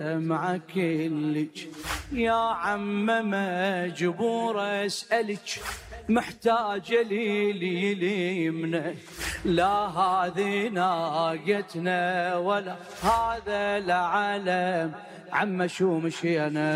مع كلك يا عم مجبور اسألك، محتاجة لي اليمنى، لا هذه ناقتنا ولا هذا العالم، عم شو مشينا.